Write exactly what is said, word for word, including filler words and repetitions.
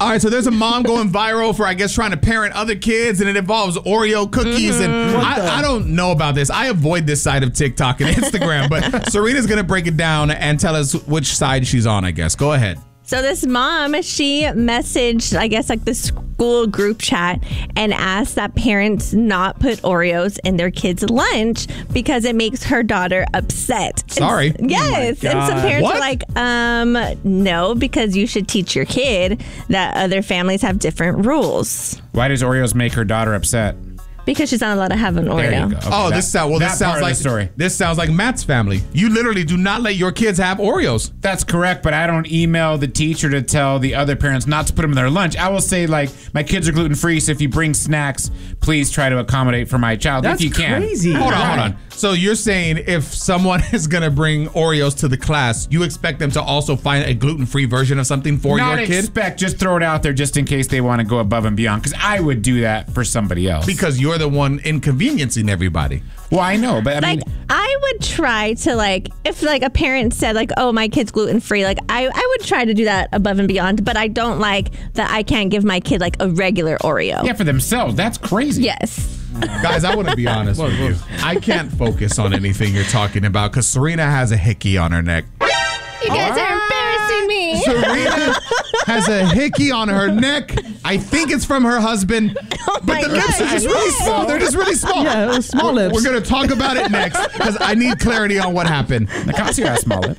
All right, so there's a mom going viral for, I guess, trying to parent other kids, and it involves Oreo cookies. Mm-hmm. And I, I don't know about this. I avoid this side of TikTok and Instagram, but Serena's going to break it down and tell us which side she's on, I guess. Go ahead. So this mom, she messaged, I guess, like the school group chat and asked that parents not put Oreos in their kids' lunch because it makes her daughter upset. Sorry. And, yes. Oh and some parents what? are like, um, no, because you should teach your kid that other families have different rules. Why does Oreos make her daughter upset? Because she's not allowed to have an Oreo. There you go. Okay, oh, that, this sounds well. This sounds like story. This sounds like Matt's family. You literally do not let your kids have Oreos. That's correct, but I don't email the teacher to tell the other parents not to put them in their lunch. I will say, like, my kids are gluten free, so if you bring snacks, please try to accommodate for my child That's if you can. crazy. Hold on, hold on. So you're saying if someone is gonna bring Oreos to the class, you expect them to also find a gluten free version of something for Not your kid? expect, just throw it out there just in case they want to go above and beyond. Because I would do that for somebody else. Because you're the one inconveniencing everybody. Well, I know, but I like, mean, I would try to, like, if, like, a parent said, like, oh, my kid's gluten-free, like, I, I would try to do that above and beyond, but I don't like that I can't give my kid, like, a regular Oreo. yeah, for themselves. That's crazy. Yes. Guys, I want to be honest with you. I can't focus on anything you're talking about because Serena has a hickey on her neck. You guys are embarrassing me. Serena has a hickey on her neck. I think it's from her husband. Oh but my the lips God, are just really yes. small. They're just really small. Yeah, small lips. We're going to talk about it next because I need clarity on what happened. Nicasio has small lips.